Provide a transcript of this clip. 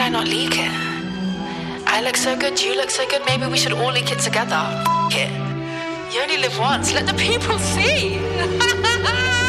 I not leak it? I look so good, you look so good, maybe we should all leak it together. F it. You only live once, let the people see.